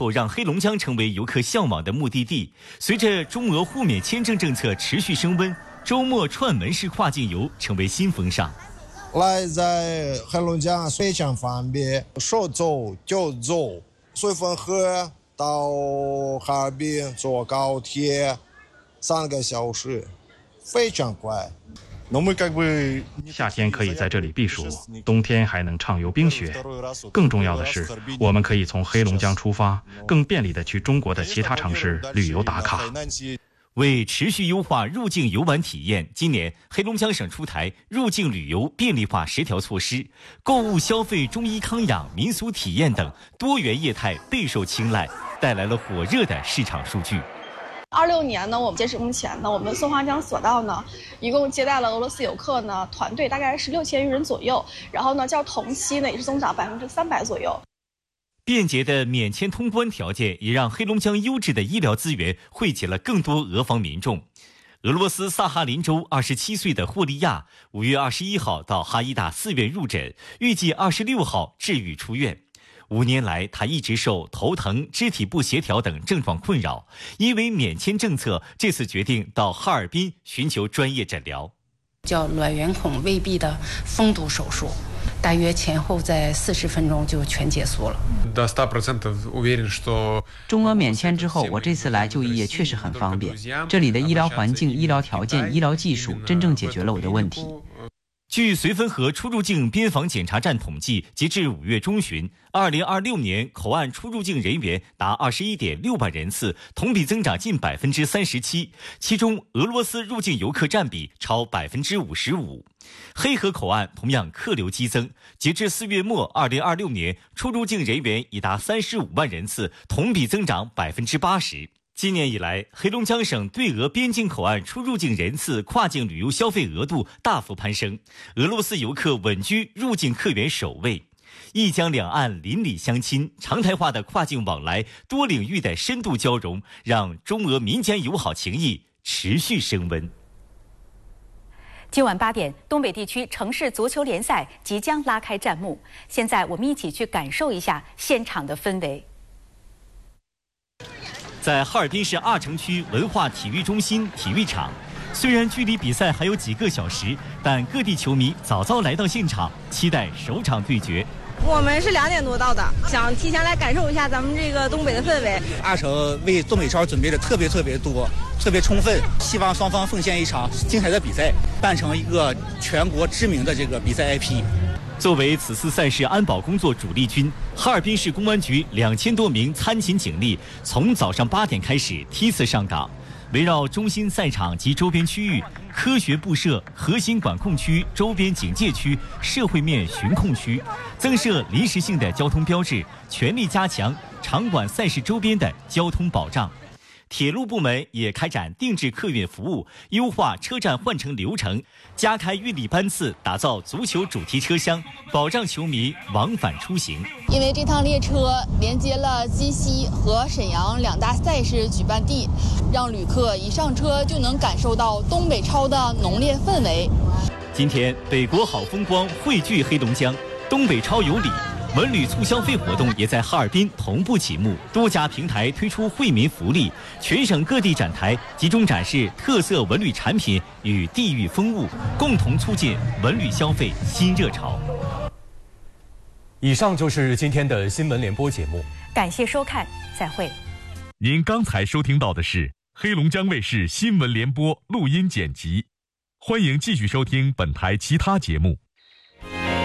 后让黑龙江成为游客向往的目的地。随着中俄互免签证政策持续升温，周末串门式跨境游成为新风尚。 来在黑龙江非常方便，说走就走，绥芬河到哈尔滨坐高铁3个小时，非常快。 夏天可以在这里避暑，冬天还能畅游冰雪。更重要的是，我们可以从黑龙江出发，更便利地去中国的其他城市旅游打卡。 为持续优化入境游玩体验，今年黑龙江省出台入境旅游便利化10条措施，购物消费、中医康养、民俗体验等多元业态备受青睐，带来了火热的市场数据。 26年呢，我们截止目前呢，我们松花江索道呢，一共接待了俄罗斯游客呢，团队大概是6000余人左右，然后呢，较同期呢也是增长300%左右。 便捷的免签通关条件也让黑龙江优质的医疗资源惠及了更多俄方民众。俄罗斯萨哈林州27岁的霍利亚5月21号到哈医大4院入诊，预计26号治愈出院。5年来，他一直受头疼、肢体不协调等症状困扰，因为免签政策，这次决定到哈尔滨寻求专业诊疗。 叫卵圆孔未闭的封堵手术，大约前后在40分钟就全结束了。 中俄免签之后，我这次来就医也确实很方便，这里的医疗环境、医疗条件、医疗技术真正解决了我的问题。 据绥芬河出入境边防检查站统计，截至5月中旬，2026年口岸出入境人员达21.6万人次，同比增长近37%，其中俄罗斯入境游客占比超55%。黑河口岸同样客流激增，截至4月末，2026年出入境人员已达35万人次，同比增长80%。今年以来，黑龙江省对俄边境口岸出入境人次、跨境旅游消费额度大幅攀升，俄罗斯游客稳居入境客源首位。一江两岸邻里相亲，常态化的跨境往来，多领域的深度交融，让中俄民间友好情谊持续升温。 今晚8点，东北地区城市足球联赛即将拉开战幕。现在我们一起去感受一下现场的氛围。在哈尔滨市阿城区文化体育中心体育场，虽然距离比赛还有几个小时，但各地球迷早早来到现场，期待首场对决。 我们是2点多到的，想提前来感受一下咱们这个东北的氛围。 阿城为东北超准备的特别多，特别充分，希望双方奉献一场精彩的比赛，办成一个全国知名的这个比赛 IP。 作为此次赛事安保工作主力军，哈尔滨市公安局2000多名参勤警力从早上8点开始梯次上岗，围绕中心赛场及周边区域科学布设核心管控区、周边警戒区、社会面巡控区，增设临时性的交通标志，全力加强场馆赛事周边的交通保障。铁路部门也开展定制客运服务，优化车站换乘流程，加开运力班次，打造足球主题车厢，保障球迷往返出行。 因为这趟列车连接了鸡西和沈阳2大赛事举办地，让旅客一上车就能感受到东北超的浓烈氛围。 今天，北国好风光汇聚黑龙江，东北超有礼。文旅促消费活动也在哈尔滨同步启幕，多家平台推出惠民福利，全省各地展台集中展示特色文旅产品与地域风物，共同促进文旅消费新热潮。 以上就是今天的新闻联播节目， 感谢收看，再会。 您刚才收听到的是黑龙江卫视新闻联播录音剪辑，欢迎继续收听本台其他节目。